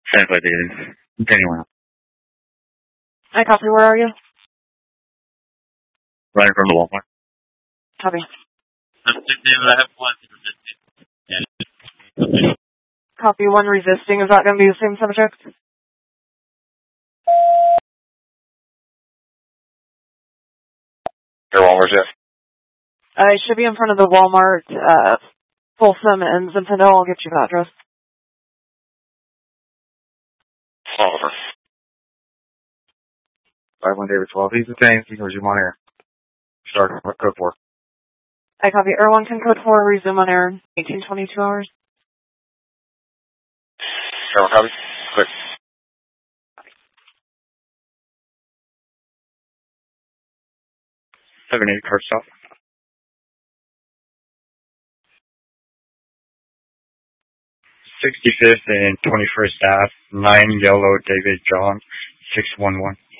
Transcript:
San David. Anyone. Hi, copy. Where are you? Right from the Walmart. Copy. Copy 1 resisting. Is that going to be the same subject? Your Walmart, yes. I should be in front of the Walmart, Folsom and Zinfandel. I'll get you the address. Oliver. 51 David 12. He's the same. You can resume on air. Start. What code for? I copy. Air 1 can code 4. Resume on air. 1822 hours. Air 1 copy. Quick. Seven eight card stop. 65th and 21st staff. 9 yellow David John 611.